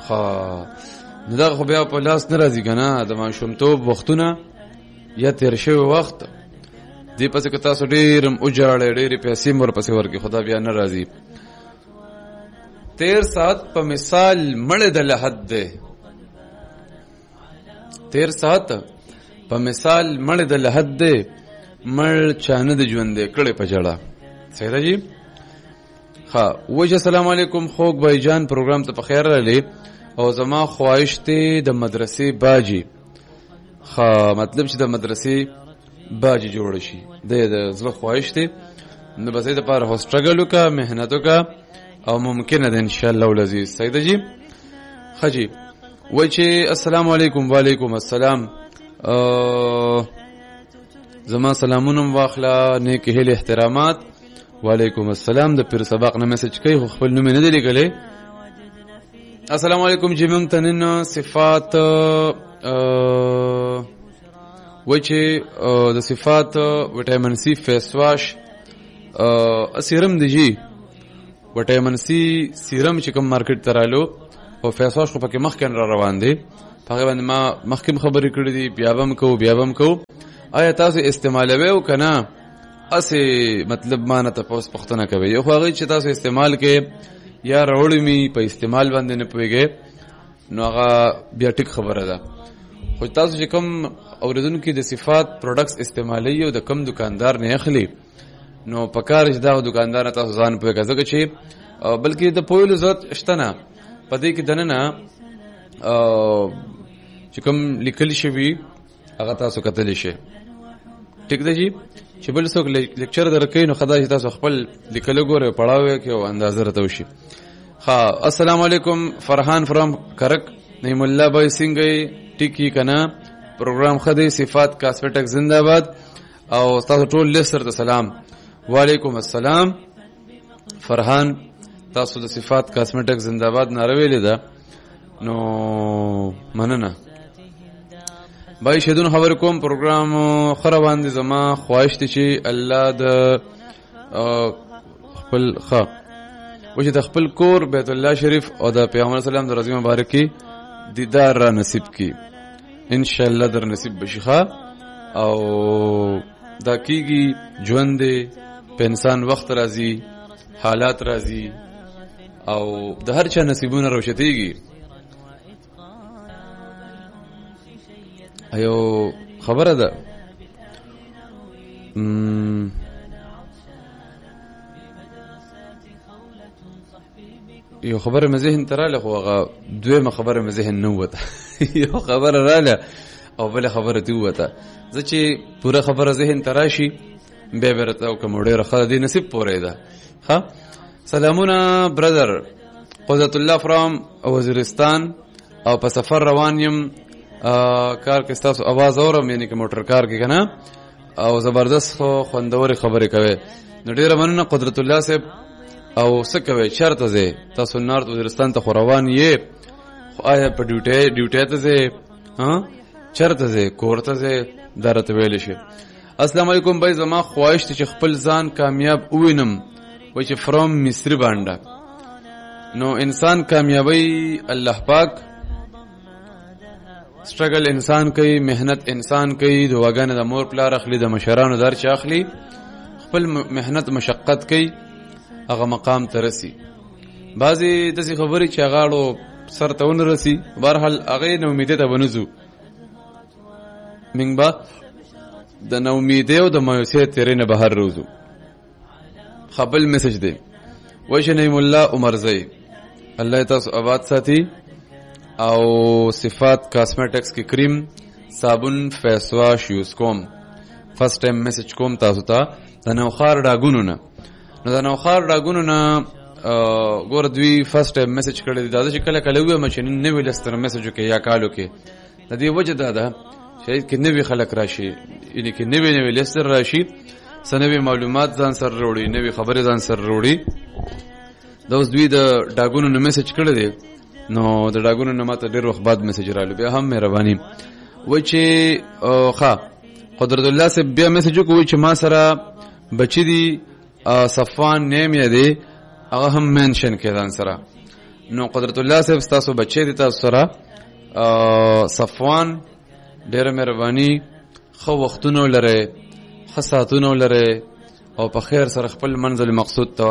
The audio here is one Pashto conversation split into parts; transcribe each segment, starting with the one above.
نو دا خو بیا په لاس نه راځي کنه د ماشومتوب وختونه یا تیر شوی وخت دی پسې که تاسو ډېر اجاړې ډېرې پیسې مور پسې ورکړي خدا بیا نه راځي. 13 ساعت په مثال مړ د لحد دی. 13 ساعت په مثال مړ د لحد دی مړ چانه د ژوند دی کړي په جړه. صحیح ده جی. وجه السلام علیکم خوږ بھائی جان پروګرام ته په خیر راغلی او زما خواهش ته د مدرسې باجی مطلب چې د مدرسې باجی جوړ شي د زړه خواهش ته نو بس د پاره هوسترګل وکا مهنت وکا او ممکنه ده ان شاء الله العزیز. صحیح ده جی. خجی وجه السلام علیکم وعلیکم السلام زما سلامونه واخلا نیک هیله احترامات. وعلیکم السلام د پیر سبق نه میسج کوي خو خپل نوم نه دی لیکلی. السلام علیکم جی موږ ته نن صفات وچه د صفات وټامین سی فیس واش سیرم دی جی. وټامین سی سیرم چې کوم مارکیټ ترالو او فیس واش خو پکې مخکې را روان دی هغه باندې ما مخکې خبرې کړې دي بیا به کو آیا تاسو استعمالوي او کنه اسه مطلب مانه تاسو پښتنه کوي یو هغه چې تاسو استعمال کې یا راوړی می په استعمال باندې نه پويږي نو هغه بیا ټیک خبره ده. خو تاسو چې کوم اوریدونکو د صفات پروډکټس استعمالي او د کم دکاندار نه اخلي نو پکار چې دا دکاندار تاسو ځان پوي کزه چې بلکې د پویلو ذات شتنه پدې کې دنه چې کوم لیکل شوی هغه تاسو کتلی شي. ټیک ده جی. چې بل څوک لیکچر درکې نو خدای چې تاسو خپل لیکل ګوره پڑھاوي کې او اندازه راته وشي. السلام علیکم فرحان فرام کرک نعیم الله بھائی سنگي ټیکی کنا پروګرام خدای صفات کاسمیټک زنده باد او تاسو ټول لسر ته سلام. وعلیکم السلام فرحان تاسو د صفات کاسمیټک زنده باد ناروي لیدا نو مننه بھائی شهدون خبر کوم پروګرام خروان دي زما خواهش ته چې الله د خپل وجه د خپل کور بیت الله شریف او د پیغمبر سلام د رضی مبارکي دیدار را نصیب کی ان شاء الله در نصیب بشيخه او دا کیږي ژوند په انسان وخت راځي حالات راځي او د هر چا نصیبونه روشتيږي. ایو خبره ده یو خبره مزهن تراله خو هغه دویمه خبره مزهن نه وته یو خبره رااله او بل خبره دی وته ځکه پوره خبره ذهن تراشي به برته او کومړه رخه دي نصیب پورې ده. سلامونه برادر قدرت الله فرام وزیرستان او په سفر روان یم کار کې تاسو आवाज اورم یعنی کې موټر کار کې کنه او زبردست خوندوري خبرې کوي نو ډیره مننه قدرت الله صاحب او څه کوي چرته زه تاسو نارت وزیرستان ته روان یې آیا په ډیوټي ته زه چرته زه کورته زه درته ویل شي. السلام علیکم بھائی زما خواهش ته خپل ځان کامیاب وینم و چې فرام مصر باندې نو انسان کامیابی الله پاک سټرګل انسان کوي مهنت انسان کوي دواګانه د مور پلار اخلي د مشرانو در چا اخلي خپل مهنت مشقت کوي هغه مقام ترسي. بعضی د خبرې چې غاړو سر ته ونرسي بهرحال هغه نو امیده ته ونزو منګ با د نو امیده او د مایوسه تیرې نه بهر روزو. خپل میسج دی وشنیم الله عمر زئی الله تاسو آباد ساتي او صفات کاسمیټکس کی کریم صابون فیس واش یوز کوم. فرست ټایم میسج کوم تاسو ته د نوخار ډاګونو نه نو د نوخار ډاګونو نه ګور دوی فرست ټایم میسج کړی دی دا چې کله کله وې مچن نه ویلستر میسج کې یا کالو کې د دې وجه دا شاید کې نوې خلک راشي یعنی کې نوې ویلستر راشي سنوي معلومات ځان سره وروړي نوې خبرې ځان سره وروړي دا اوس دوی د ډاګونو نه میسج کړی دی نو د ډاګونو نه ماته ډېر وخت بعد میسج راغلی بیا هم مهرباني و چې قدرت الله سے بیا میسج کوي چې ما سره بچی دی صفوان نیم یې دی هغه هم منشن کې ځان سره نو قدرت الله صاحب تاسو بچی دي تاسو سره صفوان ډیره مهرباني خو وختونو لره خصاتونو لره او په خیر سره خپل منزل مقصود ته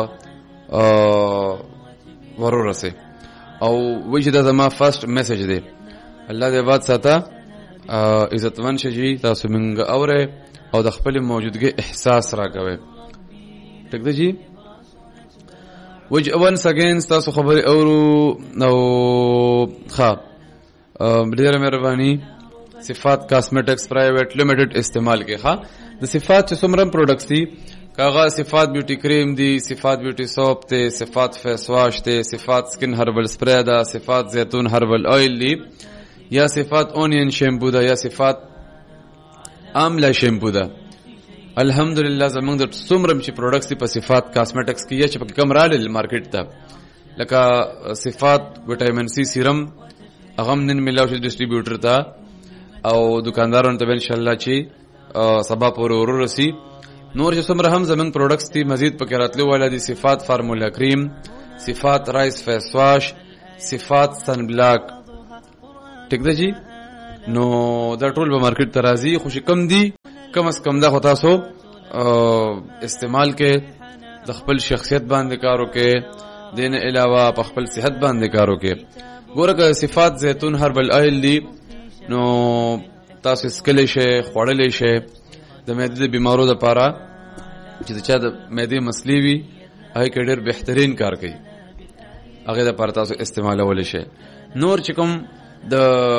ورورسه او وجه دا زما فرست میسج دی الله دې باد ساته عزتمن شي تاسو منګه اوره او د خپل موجودګي احساس راکوي ټیک دی جی وجه once again تاسو خبري اورو نو ښه ډیره مهرباني صفات کاسمیټکس پرایویټ لیمیټډ استعمال کې ښه د صفات چې څومره پروډکټس دي کاغه صفات بیوټي کریم دي صفات بیوټي سوپ ته صفات فیس واش ته صفات سکن هربل سپری ده صفات زیتون هربل آیل دي یا صفات اونین شیمپو ده یا صفات آملا شیمپو ده الحمدلله زمونږ د څومره چې پروډکټس دي په صفات کاسمیټکس کې یا چې په کم راړل مارکیټ ته لکه صفات وټامین سی سیرم هغه نن ملاو شي ډسټریبیوټر ته او دکاندارانو ته ان شاء الله چې سبا پورې ورسي نور چې څومره هم زمونږ پروډکټس دي مزید پکې راتلو والا دي صفات فارمولا کریم صفات رایس فیس واش صفات سن بلاک ټیک ده جی نو دا ټول به مارکیټ ته راځي خو کم دي کم از کم دا خو تاسو استعمال کې د خپل شخصیت باندې کارو کې دین علاوه په خپل صحت باندې کارو کې ګوره صفات زیتون هربل آیل دي نو تاسو سکلې شي خوړلې شي د معدې د بیمارو لپاره چې چا د معدې مسلې وي هغه کې ډېر بهترین کار کوي هغه لپاره تاسو استعمالول شي نور چې کوم د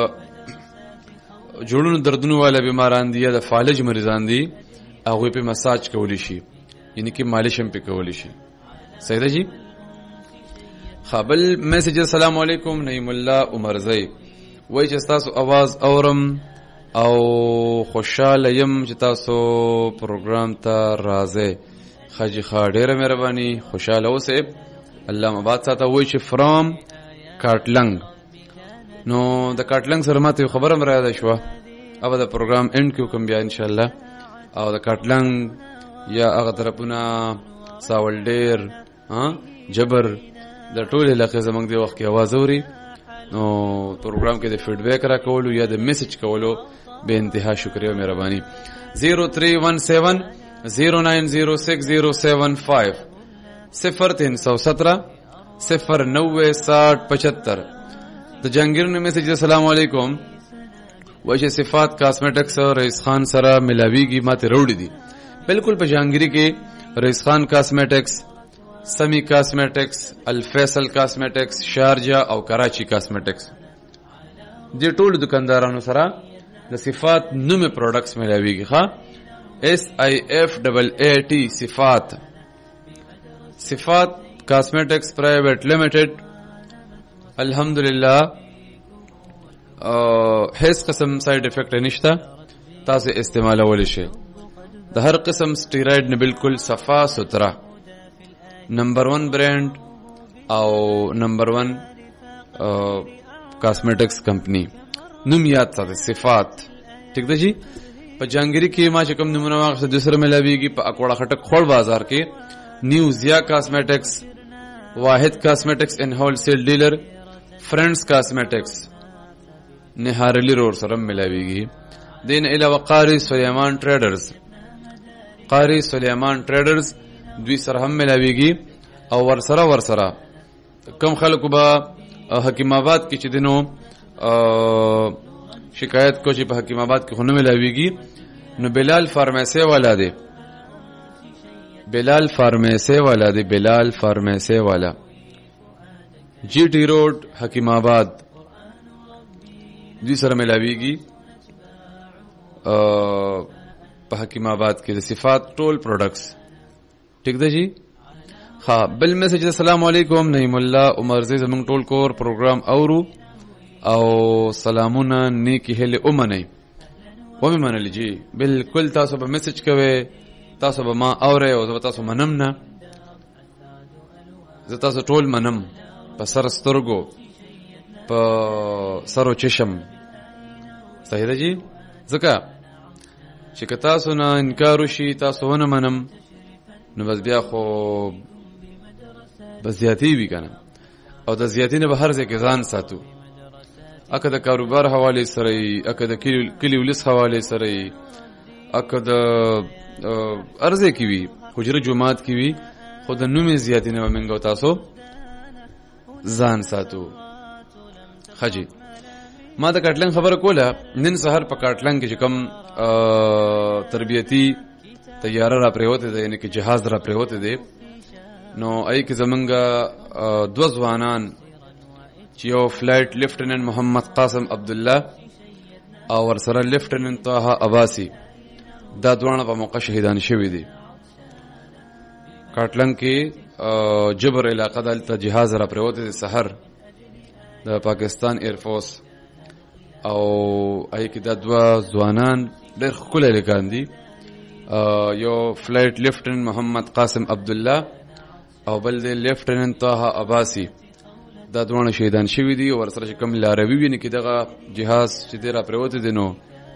جوړونو دردونو والا بیماران دي یا د فالج مریضان دي هغه په مساج کولی شي یعنی کې مالش هم په کولی شي صحیح ده جی خابل میسج السلام علیکم نعیم الله عمر زئی وای چې تاسو आवाज اورم او خوشاله يم چې تاسو پروګرام ته راځي خاجي ډېره مهرباني خوشاله اوسئ الله مباد ساته وای چې فرام کارټلنګ نو د کارټلنګ سره ماته خبرم را ده شو او د پروګرام اند کې کوم بیا ان شاء الله او د کارټلنګ یا هغه طرفونه ساولډیر جبر د ټول علاقې زمنګ دی وخت کې आवाज اوري نو پروګرام کې د فیډبیک را کولو یا د میسج کولو به انتها شکریہ مهرباني 0317 090675 0317 096075 د جنگیر نے میسج السلام علیکم وجه صفات کاسمیټکس رئیس خان سره ملاویږي ماته روړي دي بالکل په جنگیری کې رئیس خان کاسمیټکس سمی کاسمیټکس الفیصل کاسمیټکس شارجه او کراچی کاسمیټکس دې ټول دکاندارانو سره د صفات نومه پروډکټس ملاویږي ښا SIFAAT صفات کاسمیټکس پرایویټ لیمیټډ الحمدلله هیڅ قسم ساید افیکٹ نشته تاسو استعمالول شي د هر قسم سټیراید نه بالکل صفا سترا نمبر 1 برانډ او نمبر 1 کاسمیټکس کمپنی نوم یاد ساتئ صفات ٹھیک ده جی په جانګری کې ما چې کوم نمونه واخصه د سره ملاویږي په اکوړه خټک خور بازار کې نیو زیا کاسمیټکس واحد کاسمیټکس ان هول سیل ډیلر فرندز کاسمیټکس نهارلی رور سره ملاویږي دین علاوه قاری سلیمان ټریډرز دوی سره هم ملاویږي او ورسره کم خلکو به حکیم آباد کې چې دینو شکایت کو چې په حکیم آباد کې خونه ملاویږي نو بلال فارمیسی والا جی ٹی روڈ حکیم آباد دوی سره ملاویږي په حکیم آباد کې د صفات ټول پروډکټس ٹھیک ده جی ها بل میسج السلام علیکم نعیم الله عمر زئی زمون ټول کور پروګرام اورو او سلامونه نیکی هله اومنه و مې منل جی بالکل تاسو به میسج کوي تاسو به ما اوره او زه تاسو منم نه زه تاسو ټول منم په سر سترګو په سرو چشم صحیح ده جی ځکه چې که تاسو نه انکار وشي تاسو ونه منم نو بس بیا خو بس زیاتی وی کنه او د زیاتې نه به هر ځای کې ځان ساتو. اکه د کاروبار حواله سره ای، اکه د کلی ولس حواله سره ای، اکه د ارزه کې وي، حجره جماعت کې وي، خو د نومې زیاتې نه به موږ تاسو ځان ساتو. خجی ما د کټلنګ خبره کوله، نن سحر په کټلنګ کې چې کوم تربیتی طیاره را پریوته ده، یعنی کې جهاز را پریوته ده، نو ای کې زمونږ دو ځوانان چې یو فلایټ لیفټیننټ محمد قاسم عبد الله او ورسره لیفټیننټ طه عباسی، دا دوانه په موقع شهیدان شوي دي. کټلنګ کې جبر علاقه دلته جهاز را پریوته ده سحر د پاکستان ایر فورس، او ای کې دا دوا ځوانان ډېر ښکلي لګان دي. یو فلایټ لیفټیننټ محمد قاسم عبد الله او بل دی لیفټیننټ طه عباسی، دا دوانه شهیدان شوي دي. ورسره چې کوم لاروي وي، نه کې دغه جهاز چې دی را پریوتی دی، نو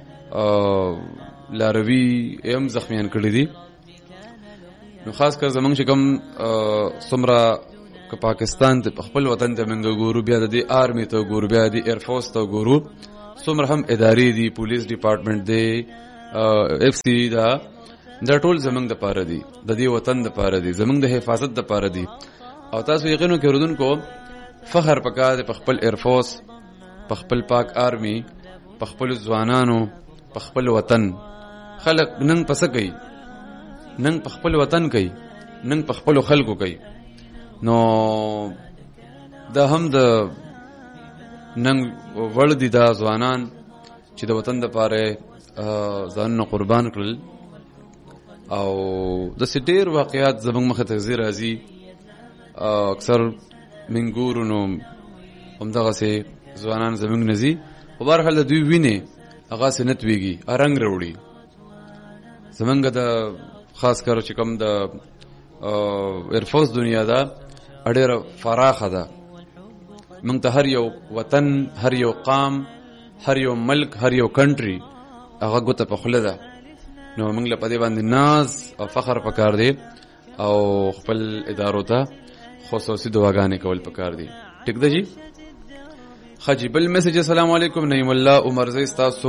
لاروي هم زخمیان کړي دي. نو خاص کر زمونږ چې کوم څومره که پاکستان د خپل وطن ته موږ ګورو، بیا د دې آرمي ته ګورو، بیا د ایر فورس ته ګورو، څومره هم ادارې دي، پولیس ډپارټمنټ دی، اف سی دا ټول زمونږ د پاره دي، د دې وطن د پاره دي، زمونږ د حفاظت د پاره دي. او تاسو یقینو کې اوردونکو فخر پکار په خپل ایر فورس، په خپل پاک آرمي، په خپل ځوانانو، په خپل وطن. خلک نن پس کوي، نن په خپل وطن کوي، نن په خپل خلکو کوي. نو دا هم د نن ور دي دا ځوانان چې د وطن د پاره ځانونه قربان کړل. او د ډېر واقعیات زموږ مخه ته راځي، اکثر منګورو نو همدغسې ځوانان زموږ نه ځي، خو بهرحال د دوی وینې هغه سې نه تویږي، رنګ راوړي. زمونږ د خاص کر چې کوم د ایرفورس دنیا ده ډېره فراخه ده. موږ ته هر یو وطن، هر یو قام، هر یو ملک، هر یو کنټري هغه ګوته په خوله ده. نو موږ له په دې باندې ناز او فخر پکار دی، او خپل ادارو ته خصوصي دعاګانې کول پکار دي. ټیک ده جی؟ خجی بل میسج. السلام علیکم، نعیم الله عمر زئی تاسو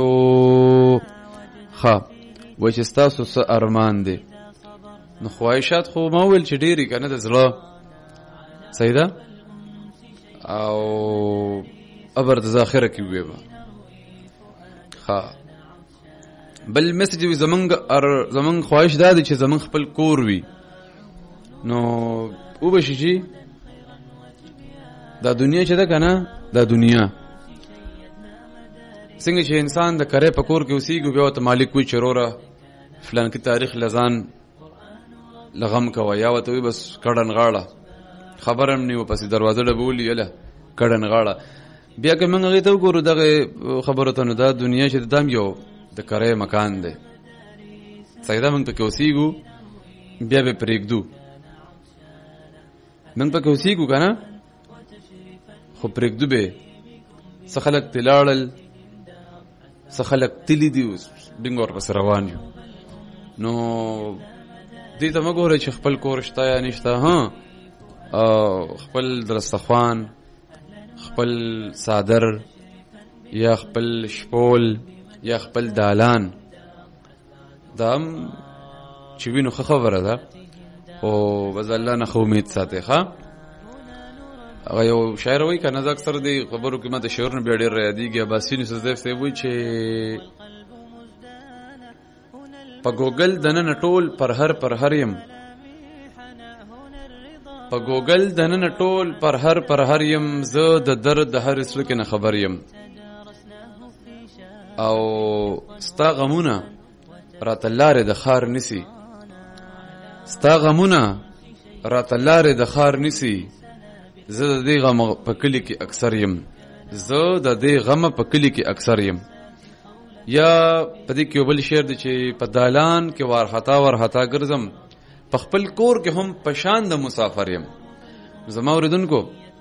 ښه وای چې تاسو څه ارمان دي؟ نو خواهشات خو ما ویل چې ډېرې کنه د زړه صحیح ده، او ابر د ذاخره کې وي به ښه. بل میسج وي زمونږ خواهش دا دی چې زمونږ خپل کور وي، نو وبشي چې دا دنیا چې ده که نه، دا دنیا څنګه چې انسان د کرې په کور کې اوسېږي، بیا ورته مالک وي چې وروره فلانکي تاریخ لځان لغم کوه، یا ورته وي بس کډن غاړه، خبر هم نه وي، پسې دروازه ډبولي یله کډن غاړه. بیا که موږ هغې ته وګورو دغې خبرو ته، نو دا دنیا چې دا هم یو د کرې مکان دی، صحیح ده، موږ پکې اوسېږو، بیا به پرېږدو. موږ پکې اوسېږو که نه، خو پرېږدو به. څه خلک ترې لاړل، څه خلک تلي دي، ډینګ ورپسې روان یو. نو دې ته مه ګورئ چې خپل کور شته یا نشته، خپل دسترخوان، خپل څادر، یا خپل شپول، یا خپل دالان، دا هم چې وي نو ښه خبره ده، خو بس الله نه ښه امید ساتئ. ښه هغه یو شاعر وایي که نه، زه اکثر دې خبرو کې ما د شعر نه بیا ډېر یادېږي. عباسین یوسفزی صاحب وایي چې په ګوګل دننه ټول پرهر یم، په ګوګل دننه ټول پرهر یم، زه د درد د هر زړه کې نه خبر یم، او ستا غمونه راته لارې د ښار نیسي، ستا غمونه راته لارې د ښار نیسي، زه د دې غم په کلي کې اکثر یم، زه د دې غم په کلي کې اکثر یم. یا په دې کې یو بل شعر دی چې په دالان کې وارخطا ګرځم، په خپل کور کې هم په شان د مسافر یم. زما اوریدونکو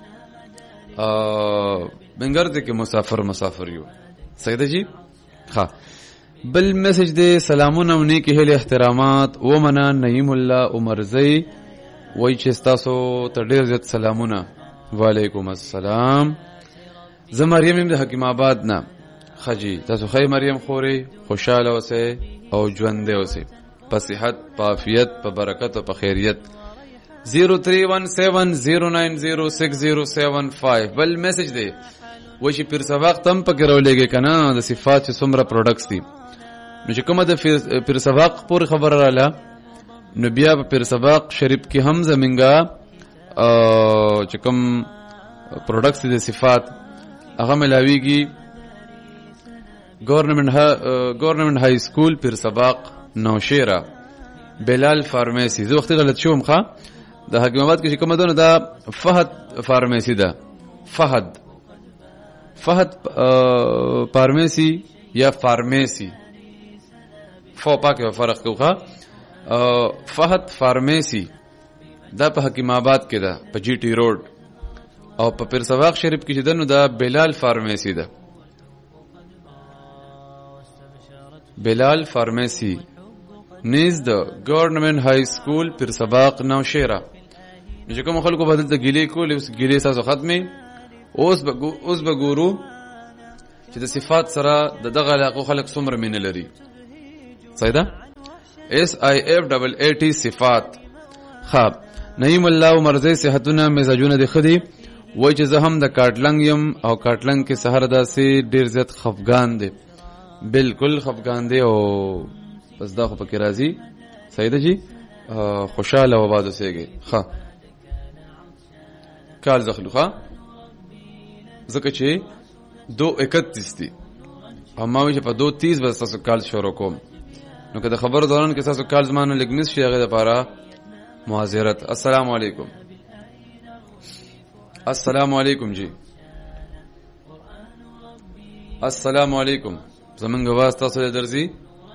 بنګر دی کې مسافر یو، صحیح ده جی؟ ښه بل میسج دی. سلامونه او نیکې هیلې احترامات ومنه. نعیم الله عمر زئی وایي چې ستاسو ته ډېر زیات سلامونه وعلیکم السلام. زه مریم یم د حکیم آباد نه. خجی تاسو خی مریم خوري، خوشاله اوسئ او ژوندې اوسئ په صحت، په عافیت، په برکت او په خیریت. 0317090607 بل میسج دی و چې پیر سبق تم پکې راولېږي کنه د صفات چې څومره پروډکټس دي. نو چې کومه د پیر سبق پورې خبره رااله نو بیا په پیر سبق شریف کې هم زمونږه چې کوم پروډکټس دي صفات هغه ملاویږي گورنمنٹ های سکول پیر سباق نوشیره بلال فارمیسی. زه وخت غلط شوم ښا د حکیم آباد کې کومه ده دا فهد فارمیسی ده. فهد فارمیسی یا فارمیسی فو پاکه فرق کوخه. فهد فارمیسی دا په حکیم آباد کې ده په جی ټی روډ او په پیر سباق شریف کې چې ده نو دا بلال فارمیسی ده. بلال فارمیسی نیز د گورنمنٹ های سکول پیر سباق نوشیره. نو چې کوم خلکو بدل ته ګیلې کولې اوس ګیلې تاسو ختمې. اوس به ګورو چې د صفات سره د دغه علاقو خلک څومره مینه لري. صحیح ده. SIFAAT صفات. خب نعیم الله مرزي صحتونه مزاجونه دي خدي وای چې زه هم د کاټلنګ یم او کاټلنګ کې سحر داسې ډیر زیات خفګان دي. بالکل خفګان دي او بس دا خو پکې راځي. صحیح ده جی. خوشاله و آباد اوسېږئ. ښه کال زخلو ښه ځکه چې 2:31 دي او ما وایي چې په 2:30 به ستاسو کال شروع کوم. نو که د خبرو دوران کې ستاسو کال زما نه لږ مس شي هغې دپاره معذرت. السلام علیکم. السلام علیکم جی. السلام علیکم. زمونږ اواز تاسو ته درځي؟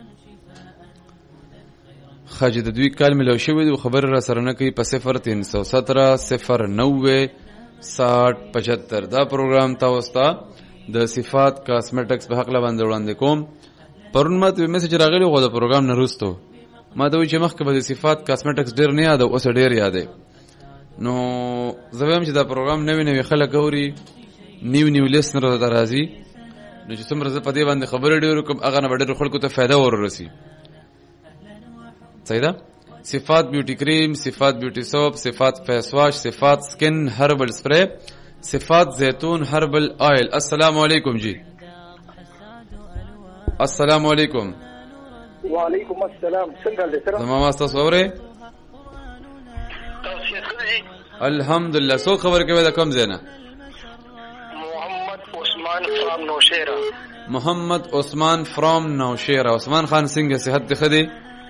ښه چې د دوی کال میلاو شوی دی خبر را سره نه کوي په 0317 090 6075. دا پروګرام تاسو ته د صفات کاسمیټکس په حق باندې وړاندې کوم. پرون ماته میسج راغلی و د پروګرام نه وروسته ما ته وایي چې مخکې به د صفات کاسمیټکس ډېر نه یاد اوس ډېر یاد دی. نو زه وایم چې دا پروګرام نوي نوي خلک اوري، نیو لیسنر ته راځي. نو چې څومره زه په دې باندې خبرې ډېر کوم هغه نه به ډېرو خلکو ته فایده ورسي. صحیح ده. صفات بیوټي کریم، صفات بیوټي سوپ، صفات فیس واش، صفات سکن هربل سپری، صفات زیتون هربل آئل. السلام علیکم جی. السلام علیکم. وعلیکم السلام. څنګه دې سره زما ما تاسو اورئ؟ الحمدلله. سو خبر کوي دا کوم زینا؟ محمد عثمان فرام نوشیره. محمد عثمان فرام نوشیره. عثمان خان څنګه صحت دې خدي؟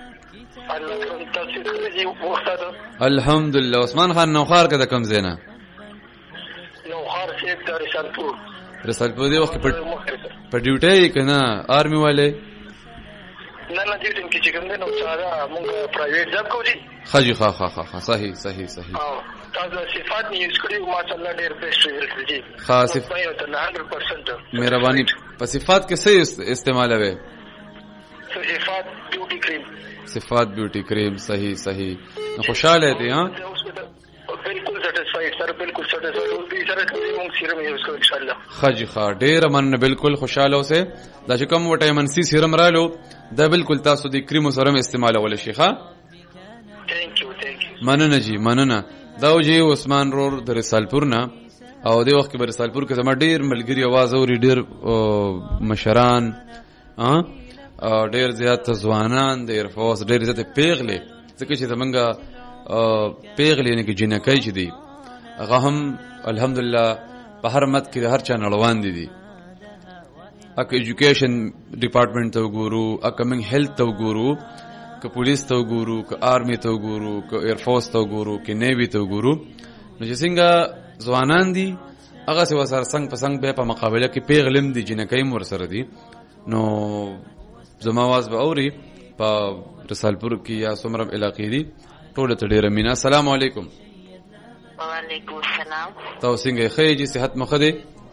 الحمدلله. عثمان خان نوخار کې دا کوم زینا؟ نوخار کې د رسالپور. رسالپور دی وخت په ډیوټي کنه آرمي والے؟ نه ډیوټي کې چې کوم نه ساده موږ پرایویټ جاب کوو جی. خاجي ها صحیح. تاسو صفات نه یوز کړی ماشاء الله ډېر بیسټ ریزلټ دی. خاص 100% مهرباني. په صفات کې څه استعمال وي؟ صفات بیوټي کریم. صفات بیوټي کریم. صحیح. خوشاله دي ها؟ بالکل سټیسفاید سره. بالکل سټیسفاید او دې سره موږ سیرم یوز کوو ان شاء الله. خاجي ډېر من بالکل خوشاله اوسه. دا چې کوم وټایمن سي سیرم رالو دا بالکل تاسو د کریم سره استعمالول شي. ښه ثانک یو. مننه جی مننه. دا جی عثمان رور د رسالپور نه او د وخت په رسالپور کې زما ډېر ملګری आवाज اوري، ډېر مشران ډېر زیات ځوانان د ارفوس ډېر زیات پیغلې ځکه چې زمونږه پیغلې نه کې جنکۍ چې دي هغه هم الحمدلله په هر مت کې هر چا نړوان دي. اک ایجوکیشن ډپارټمنټ ته وګورو، اک موږ هیلث ته وګورو، که پولیس ته وګورو، که آرمی ته وګورو، که ایرفورس ته وګورو، که نیوی ته وګورو. نو چې څنګه ځوانان دي هغه څه وسره څنګ په څنګ به په مقابله کې پیغلم دي جنکۍ مور سره دي. نو زما आवाज به اوري په رسالپور کې یا څومره علاقې دي ټول ته ډېر مینه. السلام علیکم. وعلیکم السلام. تاسو څنګه ښه یې؟ صحت مو ښه دی؟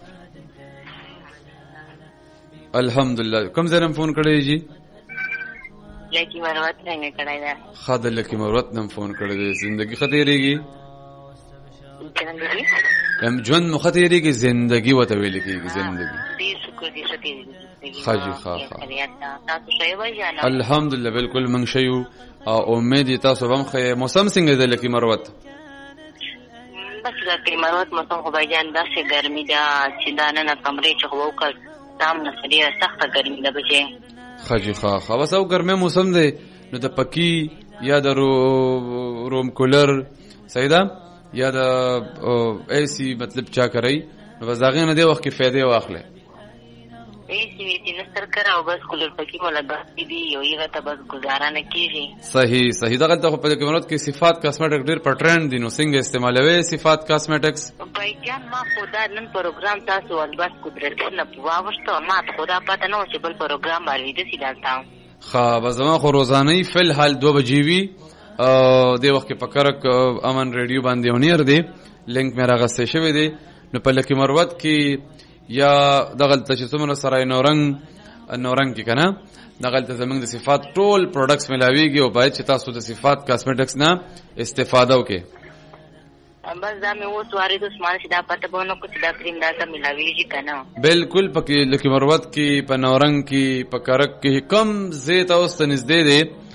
الحمدلله. کوم ځای نه فون کړی جی؟ لکی مروت نه کړای دا. خاطر لکی مروت نه فون کړی دی. زندگی ښه تیریږي؟ څنګه دي؟ ژوند مو خطرې کې زندگی وته ویل کېږي زندگی ډیر شکر دې ستې خاجي خا تاسو شوي وای جانا الحمدلله بالکل من شيو او امید تاسو هم خې موسم څنګه دی لکه مروت بس لکه مروت موسم خو بایجان داسې ګرمي ده چې دا نن کمرې چې خو وکړ تام نه ډیره سخته ګرمي ده بچې خاجي خا بس او ګرمه موسم دی نو د پکی یا د روم کولر سیدا یا د ایسی مطلب چا کوي نو بزاغه نه دی وخت کې فائدې واخلې ایسی ویتی نستر کراو بس کولر پکی مولا بحثی دی یو ایغا تا بس گزارا نکیجی صحیح دغه ته په کمرات کې صفات کاسمیټک ډیر په ټرند دي نو څنګه استعمالوي صفات کاسمیټکس بای جان ما خدا نن پروګرام تاسو ول بس قدرت نه واوښته ما خدا پته نو چې بل پروګرام باندې د سیدالتا خا بزما خو روزانه فل حال 2 بجې وی د وخت په کرک امن ریډیو باندې ونیر دی لینک مې راغسته شوی دی نو په لکه مروت کې یا دغه تشسمونه سره نورنګ کې کنه دغه زمنګ د صفات ټول پروډکټس ملاويږي او باید چې تاسو د صفات کاسمیټکس نه استفاده وکړئ بس دا مې اوس واري د سمان چې دا پته بونه کو چې دا کریم دا ته ملاويږي کنه بالکل پکې لکه مروت کې په نورنګ کې په کرک کې کم زیت او ستنزدې دي